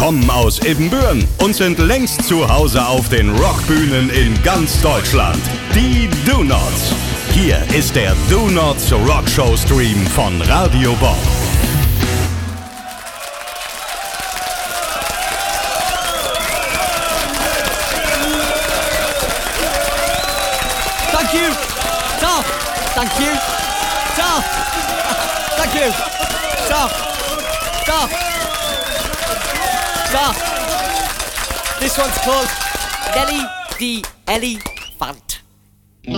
kommen aus Ibbenbüren und sind längst zu Hause auf den Rockbühnen in ganz Deutschland. Die Do-Nots. Hier ist der Do-Nots Rockshow Stream von Radio Bob. Thank you. Stop. Thank you. Stop. Thank you. Stop. Stop. Stop. This one's called Nelly the Elephant.